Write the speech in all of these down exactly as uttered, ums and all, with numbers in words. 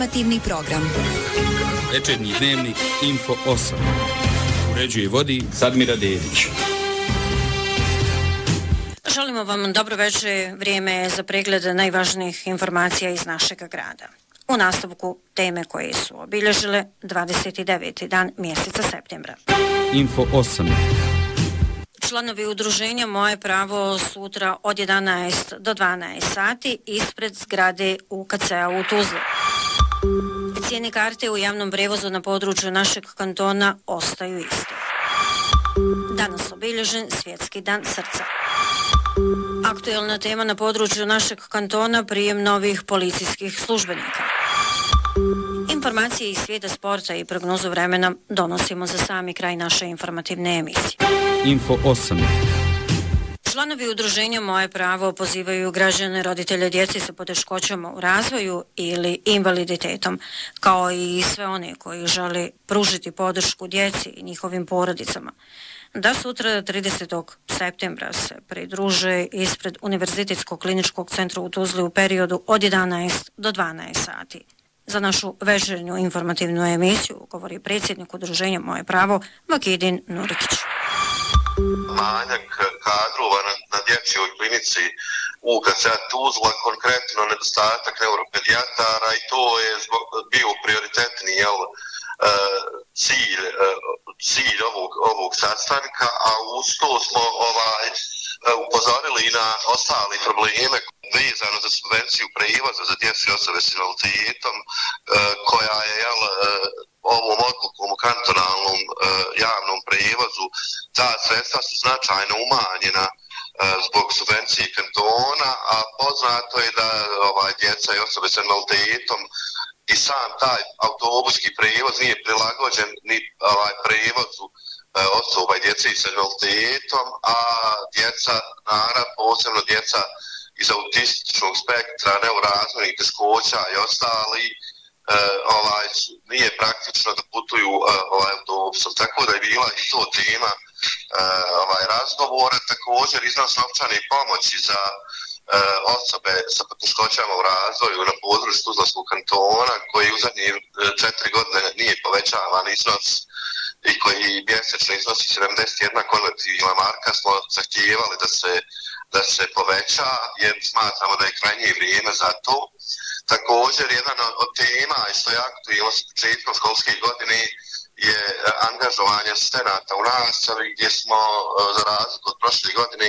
Informativni program. Večernji dnevnik Info osam. Uređuje i vodi Sadmira Dedić. Želimo vam dobro večer, vrijeme je za pregled najvažnijih informacija iz našeg grada. U nastavku teme koje su obilježile dvadeset deveti dan mjeseca septembra. Info osam. Članovi udruženja Moje pravo sutra od jedanaest do dvanaest sati ispred zgrade U K C-a u Tuzli. Cijene karte u javnom prijevozu na području našeg kantona ostaju iste. Danas obilježen Svjetski dan srca. Aktuelna tema na području našeg kantona prijem novih policijskih službenika. Informacije iz svijeta sporta i prognozu vremena donosimo za sami kraj naše informativne emisije. Info osam. Članovi udruženja Moje pravo pozivaju građane, roditelje djece sa poteškoćama u razvoju ili invaliditetom, kao i sve one koji žele pružiti podršku djeci i njihovim porodicama, da sutra tridesetog septembra se pridruže ispred Univerzitetskog kliničkog centra u Tuzli u periodu od jedanaest do dvanaest sati. Za našu večernju informativnu emisiju govori predsjednik udruženja Moje pravo Vakidin Nurikić. Manjak kadrova na, na dječjoj klinici U K C-a Tuzla, konkretno nedostatak neuropedijatara, i to je zbog, bio prioritetni jel, cilj, cilj ovog, ovog sastanka, a uz to smo ovaj, upozorili i na ostali probleme vezano za subvenciju prevoza za djecu i osobe s invaliditetom, koja je jel, ovom odlukom u kantonalnom javnom prevozu. Ta sredstva su značajno umanjena zbog subvencije kantona, a poznato je da ovaj, djeca i osobe s invaliditetom i sam taj autobuski prevoz nije prilagođen ni ovaj, prevozu osoba i djece s invaliditetom, a djeca, naravno, posebno djeca iz autističnog spektra, neurazvojnih teškoća i ostali, Uh, ovaj, nije praktično da putuju uh, ovaj, autobusom. Tako da je bila i to tema uh, ovaj, razgovora. Također iznos novčane pomoći za uh, osobe sa poteškoćama u razvoju na području Tuzlanskog kantona, koji u zadnje uh, četiri godine nije povećavan iznos i koji mjesečno iznosi sedamdeset jedna konvertibilna marka, smo zahtijevali da se, da se poveća, jer smatramo da je krajnje vrijeme za to. Također, jedan od tema što je aktualno s početkom školske godine je angažovanje asistenata u nastavi, gdje smo za razliku od prošle godine,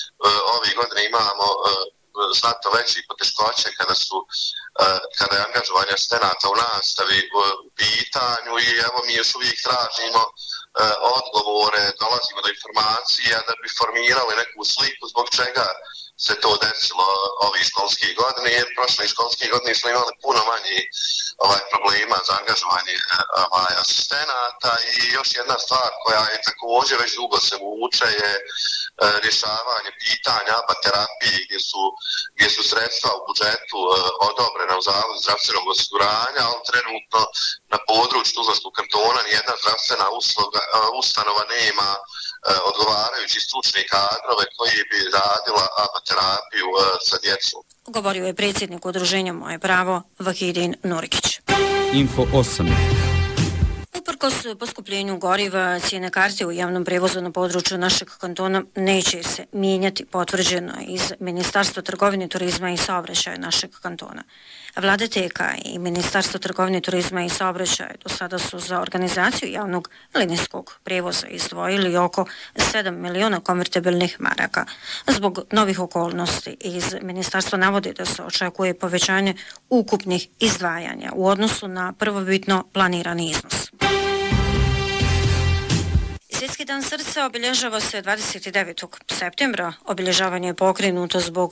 ove godine imamo znatno veće poteškoće kada su kada je angažovanje asistenata u nastavi u pitanju, i evo mi još uvijek tražimo odgovore, dolazimo do informacija da bi formirali neku sliku zbog čega se to desilo ovih školskih godine, jer prošle školske godine smo imali puno manje ovaj, problema za angažovanje ovaj, asistenata. I još jedna stvar koja je također već dugo se vuče je e, rješavanje pitanja A B A terapije, gdje su, gdje su sredstva u budžetu e, odobrena u Zavodu zdravstvenog osiguranja, ali trenutno na području Tuzlanskog kantona nijedna zdravstvena usluga, e, ustanova nema odgovarajući stručni kadrove koji bi radila A B A terapiju sa djecom. Govorio je predsjednik udruženja Moje pravo Vakidin Nurikić. Info osam. Uprkos poskupljenju goriva, cijene karte u javnom prijevozu na području našeg kantona neće se mijenjati, potvrđeno iz Ministarstva trgovine, turizma i saobraćaja našeg kantona. Vlada T K i Ministarstvo trgovine, turizma i saobraćaja do sada su za organizaciju javnog linijskog prijevoza izdvojili oko sedam miliona konvertibilnih maraka. Zbog novih okolnosti iz Ministarstva navode da se očekuje povećanje ukupnih izdvajanja u odnosu na prvobitno planirani iznos. Svjetski dan srca obilježava se dvadeset devetog septembra. Obilježavanje je pokrenuto zbog